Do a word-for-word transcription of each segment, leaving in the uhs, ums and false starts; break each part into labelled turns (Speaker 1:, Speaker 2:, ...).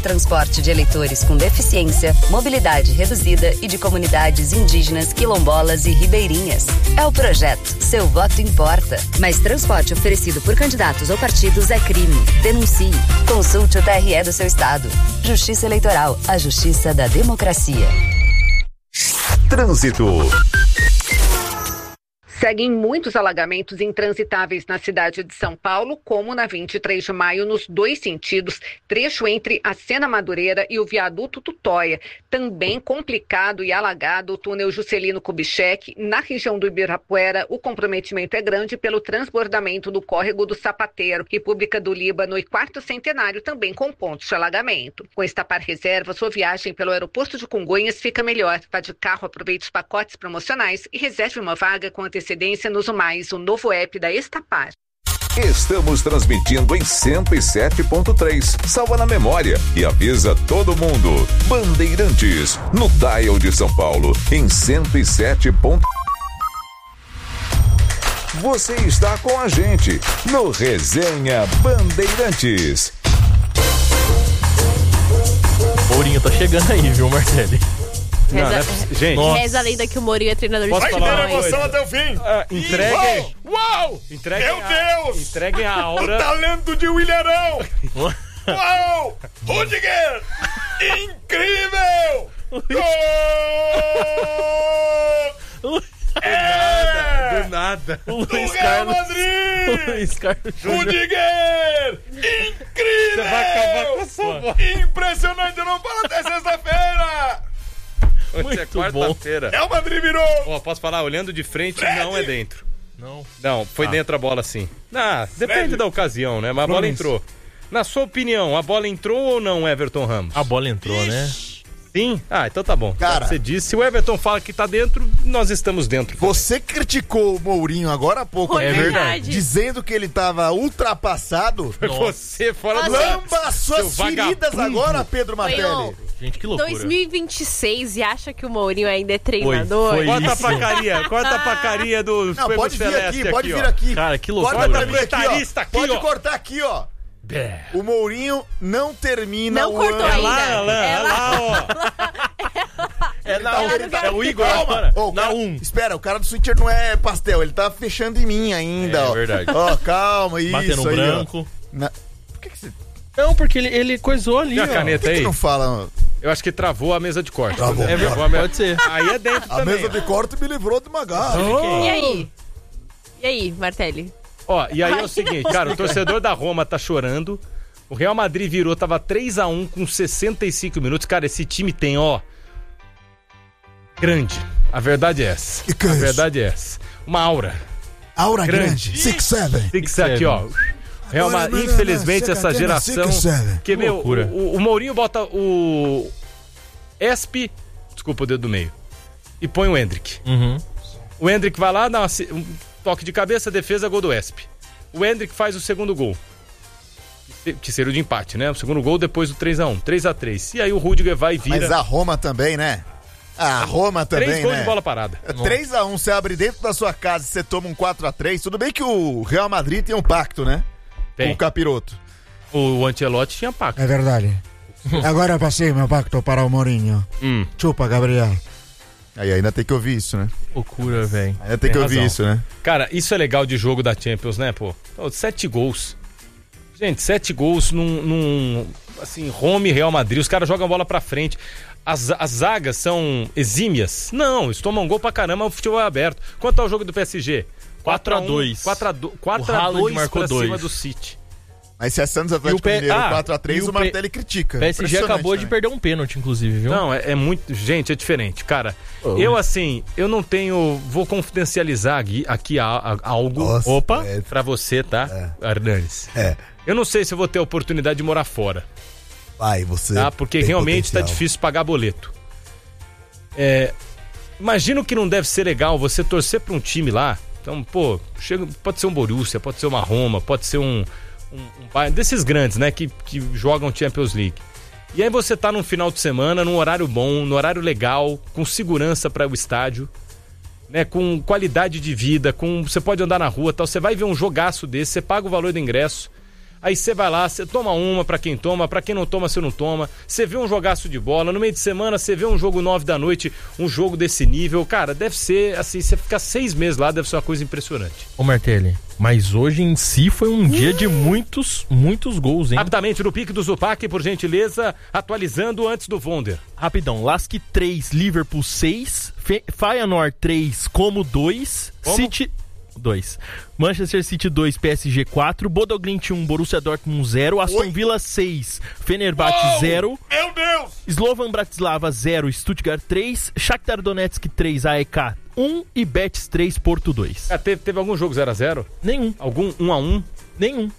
Speaker 1: Transporte de eleitores com deficiência, mobilidade reduzida e de comunidades indígenas, quilombolas e ribeirinhas. É o projeto Seu Voto Importa. Mas transporte oferecido por candidatos ou partidos é crime. Denuncie. Consulte o T R E do seu estado. Justiça Eleitoral, a justiça da democracia.
Speaker 2: Trânsito.
Speaker 3: Seguem muitos alagamentos intransitáveis na cidade de São Paulo, como na vinte e três de maio, nos dois sentidos, trecho entre a Sena Madureira e o viaduto Tutóia. Também complicado e alagado o túnel Juscelino Kubitschek. Na região do Ibirapuera, o comprometimento é grande pelo transbordamento do córrego do Sapateiro. República do Líbano e Quarto Centenário também com pontos de alagamento. Com Estapar Reserva, sua viagem pelo aeroporto de Congonhas fica melhor. Vá de carro, aproveite os pacotes promocionais e reserve uma vaga com antecedência no Zumais, o novo app da Estapar.
Speaker 2: Estamos transmitindo em cento e sete ponto três. Salva na memória e avisa todo mundo. Bandeirantes, no dial de São Paulo, em cento e sete ponto três. Você está com a gente no Resenha Bandeirantes.
Speaker 4: Mourinho tá chegando aí, viu, Martelli?
Speaker 5: Reza,
Speaker 4: não, não é... Gente,
Speaker 5: nossa. Reza a lenda que o Mourinho é treinador de
Speaker 4: futebol.
Speaker 6: Vai ter emoção até o fim.
Speaker 4: Uh, entreguem.
Speaker 6: Uau! Uau!
Speaker 4: Entreguem
Speaker 6: Meu
Speaker 4: a...
Speaker 6: Deus!
Speaker 4: Entreguem a aura.
Speaker 6: O talento de Williamão! Uau! Rudiger! Incrível! Gol!
Speaker 4: É! Do nada.
Speaker 6: Do Real Madrid!
Speaker 4: Luiz Carlos
Speaker 6: Rudiger! Incrível!
Speaker 4: Você vai acabar com essa voz.
Speaker 6: Impressionante, não para até sexta-feira!
Speaker 4: Hoje é quarta-feira.
Speaker 6: Real Madrid virou!
Speaker 4: Ó, posso falar, olhando de frente,
Speaker 6: Fred.
Speaker 4: não é dentro.
Speaker 7: Não.
Speaker 4: Não, foi ah. dentro a bola sim. Ah, depende
Speaker 6: Fred.
Speaker 4: da ocasião, né? Mas a bola entrou. Na sua opinião, a bola entrou ou não, Everton Ramos?
Speaker 7: A bola entrou, Ixi. né?
Speaker 4: Sim? Ah, então tá bom.
Speaker 8: Cara,
Speaker 4: você disse, se o Everton fala que tá dentro, nós estamos dentro.
Speaker 8: Você também. Criticou o Mourinho agora há pouco.
Speaker 5: Foi
Speaker 4: é verdade.
Speaker 8: Dizendo que ele tava ultrapassado.
Speaker 4: Foi você fora do...
Speaker 8: Lamba as suas feridas
Speaker 4: vagabundo.
Speaker 8: agora, Pedro Martelli.
Speaker 7: Gente, que loucura.
Speaker 5: dois mil e vinte e seis e acha que o Mourinho ainda é treinador?
Speaker 4: Foi, foi corta a pacaria, corta a pacaria do...
Speaker 8: Não, pode vir aqui, pode vir aqui.
Speaker 7: Cara, que loucura.
Speaker 8: Corta pra mim aqui, ó.
Speaker 4: Aqui,
Speaker 8: pode
Speaker 4: ó.
Speaker 8: cortar aqui, ó. Bé. O Mourinho não termina
Speaker 5: não
Speaker 8: o
Speaker 5: cortou
Speaker 8: ano.
Speaker 5: ainda.
Speaker 4: É lá, é lá, lá, ó.
Speaker 7: É na um.
Speaker 8: Tá...
Speaker 7: É o Igor
Speaker 8: Calma.
Speaker 7: agora.
Speaker 8: Oh,
Speaker 7: na
Speaker 8: cara...
Speaker 7: um.
Speaker 8: Espera, o cara do Switcher não é pastel, ele tá fechando em mim ainda,
Speaker 4: é,
Speaker 8: ó.
Speaker 4: É verdade.
Speaker 8: Ó, calma, isso
Speaker 7: Batendo
Speaker 8: aí,
Speaker 7: branco.
Speaker 8: Na... Por que que você...
Speaker 7: Não, porque ele, ele coisou ali,
Speaker 4: Tem a
Speaker 7: ó.
Speaker 4: caneta
Speaker 8: Por que
Speaker 4: aí?
Speaker 8: que não fala...
Speaker 4: Eu acho que travou a mesa de corte.
Speaker 8: Travou.
Speaker 4: É,
Speaker 8: Travou.
Speaker 4: a mesa...
Speaker 7: Pode ser.
Speaker 4: Aí é dentro
Speaker 8: A
Speaker 4: também.
Speaker 8: mesa de corte me livrou de uma garra.
Speaker 5: E aí? E aí, Martelli?
Speaker 4: Ó, e aí
Speaker 5: Ai,
Speaker 4: é o seguinte,
Speaker 5: não.
Speaker 4: cara, o torcedor da Roma tá chorando. O Real Madrid virou, tava três a um com sessenta e cinco minutos. Cara, esse time tem, ó... Grande. A verdade é essa.
Speaker 8: Que que é
Speaker 4: a
Speaker 8: isso?
Speaker 4: verdade é essa. Uma aura.
Speaker 8: Aura
Speaker 4: Grande.
Speaker 8: grande. Six Seven.
Speaker 4: Tem que ser aqui, ó. Real
Speaker 8: Agora,
Speaker 4: Madrid,
Speaker 8: não,
Speaker 4: infelizmente,
Speaker 8: não,
Speaker 4: essa
Speaker 8: não,
Speaker 4: geração...
Speaker 8: six seven.
Speaker 4: Que, meu,
Speaker 7: loucura.
Speaker 4: o, o Mourinho bota o... Esp... Desculpa o dedo do meio. E põe o Endrick.
Speaker 7: Uhum.
Speaker 4: O Endrick vai lá, dá uma, um toque de cabeça, defesa, gol do Esp. O Endrick faz o segundo gol. Que seria o de empate, né? O segundo gol depois do três a um. três a três. E aí o Rudiger vai e vira.
Speaker 8: Mas a Roma também, né? A Roma também,
Speaker 4: Três gols
Speaker 8: né?
Speaker 4: de bola parada.
Speaker 8: três a um, você abre dentro da sua casa e você toma um quatro a três. Tudo bem que o Real Madrid tem um pacto, né?
Speaker 4: Tem.
Speaker 8: Com o Capiroto.
Speaker 4: O Ancelotti tinha pacto.
Speaker 9: É verdade. Agora passei meu pacto para o Mourinho.
Speaker 4: Hum.
Speaker 9: Chupa, Gabriel.
Speaker 8: Aí ainda tem que ouvir isso, né?
Speaker 7: Loucura, velho.
Speaker 8: Ainda tem que
Speaker 4: Tem
Speaker 8: ouvir
Speaker 4: razão.
Speaker 8: isso, né?
Speaker 4: Cara, isso é legal de jogo da Champions, né, pô? Pô, sete gols. Gente, sete gols num, num assim, home Real Madrid. Os caras jogam a bola pra frente. As, as zagas são exímias? Não, eles tomam gol pra caramba, o futebol é aberto. Quanto ao jogo do P S G?
Speaker 7: quatro a dois.
Speaker 4: quatro a dois. quatro
Speaker 7: O
Speaker 4: a
Speaker 7: Haaland
Speaker 4: dois
Speaker 7: marcou
Speaker 4: pra
Speaker 7: dois.
Speaker 4: cima do City.
Speaker 8: Mas se é Santos Atlético
Speaker 7: P-
Speaker 8: Mineiro
Speaker 7: ah,
Speaker 8: quatro a três,
Speaker 7: e o
Speaker 8: o Martelli critica.
Speaker 7: P S G
Speaker 8: Impressionante
Speaker 7: acabou de
Speaker 8: também.
Speaker 7: perder um pênalti, inclusive, viu?
Speaker 4: Não, é, é muito... Gente, é diferente. Cara,
Speaker 7: Oh.
Speaker 4: eu assim, eu não tenho... Vou confidencializar aqui, aqui a- a- algo.
Speaker 8: Nossa,
Speaker 4: Opa,
Speaker 8: é.
Speaker 4: pra você, tá? Hernanes.
Speaker 8: É,
Speaker 4: Eu não sei se eu vou ter a oportunidade de morar fora,
Speaker 8: vai, você.
Speaker 4: tá? Porque
Speaker 8: tem
Speaker 4: realmente tá
Speaker 8: potencial.
Speaker 4: difícil pagar boleto. É, imagino que não deve ser legal você torcer pra um time lá. Então, pô, chega, pode ser um Borussia, pode ser uma Roma, pode ser um... um, um Bayern, desses grandes, né, que, que jogam Champions League. E aí você tá num final de semana, num horário bom, num horário legal, com segurança para o estádio, né, com qualidade de vida, com você pode andar na rua, tal, você vai ver um jogaço desse, você paga o valor do ingresso. Aí você vai lá, você toma uma pra quem toma, pra quem não toma, você não toma. Você vê um jogaço de bola, no meio de semana você vê um jogo nove da noite, um jogo desse nível. Cara, deve ser, assim, você ficar seis meses lá, deve ser uma coisa impressionante.
Speaker 7: Ô Martelli, mas hoje em si foi um dia de muitos, muitos gols, hein?
Speaker 4: Rapidamente, no pique do Zupac, por gentileza, atualizando antes do Vonder.
Speaker 7: Rapidão, Lask três, Liverpool seis, Fe- Feyenoord três, Como dois,
Speaker 4: Como?
Speaker 7: City dois, Manchester City dois, P S G quatro, Bodo Glimt um, Borussia Dortmund zero, Aston
Speaker 8: Oi?
Speaker 7: Villa seis, Fenerbahçe zero,
Speaker 6: Meu Deus!
Speaker 7: Slovan Bratislava zero, Stuttgart três, Shakhtar Donetsk três, A E K um e Betis três, Porto dois.
Speaker 4: Ah, teve, teve algum jogo zero a zero?
Speaker 7: Nenhum,
Speaker 4: Algum um a um?
Speaker 7: nenhum.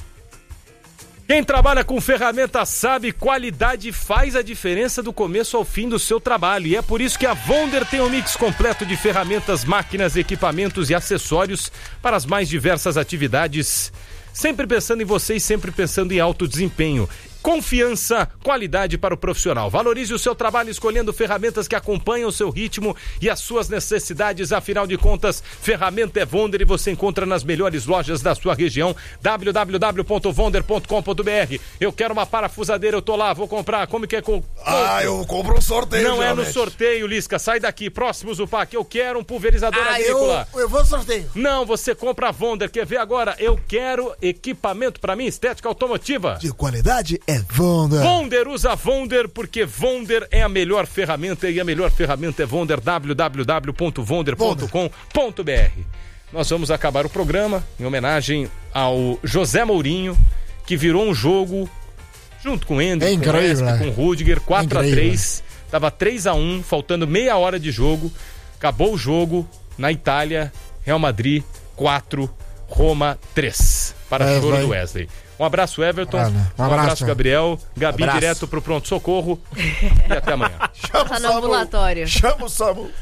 Speaker 4: Quem trabalha com ferramentas sabe, qualidade faz a diferença do começo ao fim do seu trabalho. E é por isso que a Vonder tem um mix completo de ferramentas, máquinas, equipamentos e acessórios para as mais diversas atividades. Sempre pensando em você e sempre pensando em alto desempenho. Confiança, qualidade para o profissional. Valorize o seu trabalho escolhendo ferramentas que acompanham o seu ritmo e as suas necessidades. Afinal de contas, ferramenta é Vonder e você encontra nas melhores lojas da sua região. w w w ponto vonder ponto com ponto b r. Eu quero uma parafusadeira, eu tô lá, vou comprar. Como que é? Com...
Speaker 8: Ah, eu compro um sorteio.
Speaker 4: Não é no
Speaker 8: geralmente.
Speaker 4: sorteio, Lisca. Sai daqui. Próximo, Zupac. Eu quero um pulverizador
Speaker 9: Ah,
Speaker 4: agrícola.
Speaker 9: eu, eu vou sorteio.
Speaker 4: Não, você compra a Vonder. Quer ver agora? Eu quero equipamento para mim, estética automotiva.
Speaker 9: De qualidade é Vonder.
Speaker 4: Vonder, usa Vonder, porque Vonder é a melhor ferramenta e a melhor ferramenta é Vonder, w w w ponto vonder ponto com ponto b r. Nós vamos acabar o programa em homenagem ao José Mourinho, que virou um jogo junto com o Ender,
Speaker 9: É
Speaker 4: com o
Speaker 9: incrível,
Speaker 4: Esp,
Speaker 9: né?
Speaker 4: com o Rudiger, quatro a
Speaker 9: Incrível.
Speaker 4: três, tava três a um, faltando meia hora de jogo, acabou o jogo na Itália, Real Madrid quatro, Roma três, para
Speaker 9: É,
Speaker 4: choro
Speaker 9: vai.
Speaker 4: do Wesley. Um abraço, Everton.
Speaker 9: Ah, né?
Speaker 4: Um
Speaker 9: Um
Speaker 4: abraço,
Speaker 9: abraço.
Speaker 4: Gabriel. Gabi,
Speaker 8: Abraço.
Speaker 4: direto pro pronto-socorro. E até amanhã.
Speaker 8: Chama
Speaker 5: Tá
Speaker 8: o
Speaker 5: no
Speaker 8: Samu.
Speaker 5: ambulatório.
Speaker 8: Chama o Samu.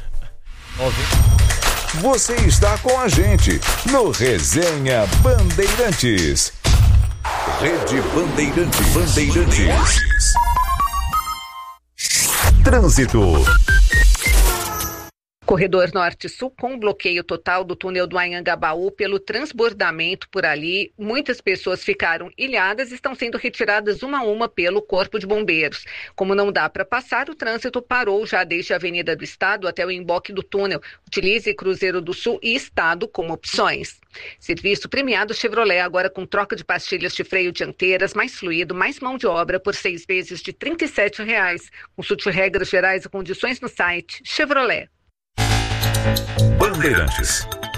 Speaker 2: Você está com a gente no Resenha Bandeirantes. Rede Bandeirantes. Bandeirantes. Trânsito.
Speaker 3: Corredor Norte-Sul com bloqueio total do túnel do Anhangabaú pelo transbordamento por ali. Muitas pessoas ficaram ilhadas e estão sendo retiradas uma a uma pelo Corpo de Bombeiros. Como não dá para passar, o trânsito parou já desde a Avenida do Estado até o emboque do túnel. Utilize Cruzeiro do Sul e Estado como opções. Serviço premiado Chevrolet, agora com troca de pastilhas de freio dianteiras, mais fluido, mais mão de obra por seis vezes de trinta e sete reais. Consulte regras gerais e condições no site Chevrolet.
Speaker 2: Bandeirantes.